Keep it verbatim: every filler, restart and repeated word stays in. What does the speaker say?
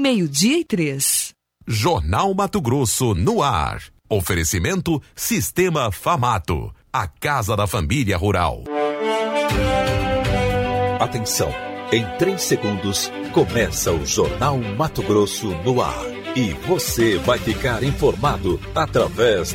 meio-dia e três. Jornal Mato Grosso no ar. Oferecimento Sistema Famato, a casa da família rural. Atenção, em três segundos começa o Jornal Mato Grosso no ar. E você vai ficar informado através